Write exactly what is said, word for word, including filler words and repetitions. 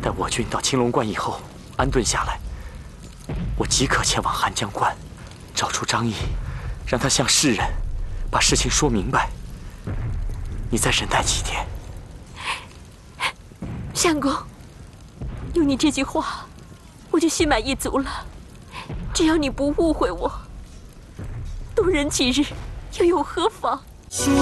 待我军到青龙关以后安顿下来，我即刻前往寒江关，找出张毅，让他向世人把事情说明白。你再忍耐几天。 相公，有你这句话，我就心满意足了。只要你不误会我，多忍几日又有何妨？